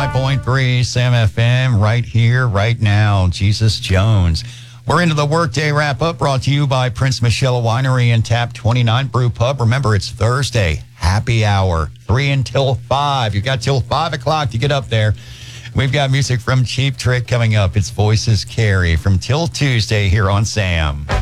105.3 Sam FM right here, right now. Jesus Jones. We're into the Workday Wrap-Up brought to you by Prince Michelle Winery and Tap 29 Brew Pub. Remember, it's Thursday, happy hour, 3 until 5. You've got till 5 o'clock to get up there. We've got music from Cheap Trick coming up. It's Voices Carry from till Tuesday here on Sam.